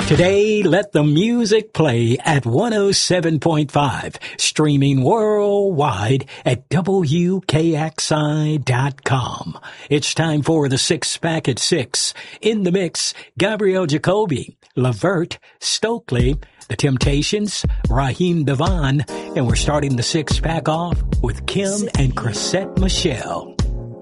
Today, let the music play at 107.5, streaming worldwide at WKXI.com. It's time for the Six Pack at 6. In the mix, Gabrielle Jacoby, Levert, Stokely, The Temptations, Raheem Devon, and we're starting the Six Pack off with Kim and Chrisette Michele.